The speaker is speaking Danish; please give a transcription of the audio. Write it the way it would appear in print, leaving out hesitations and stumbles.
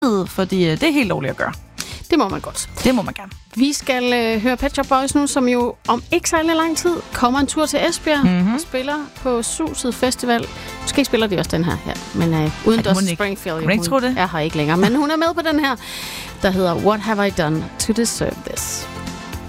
fordi det er helt lovligt at gøre. Det må man godt. Det må man gerne. Vi skal høre Pet Shop Boys nu, som jo om ikke særlig lang tid kommer en tur til Esbjerg og spiller på Suset Festival. Måske spiller de også den her, men uden Dusty Springfield. Hun ikke tro det? Jeg har ikke længere, men hun er med på den her, der hedder What Have I Done to Deserve This?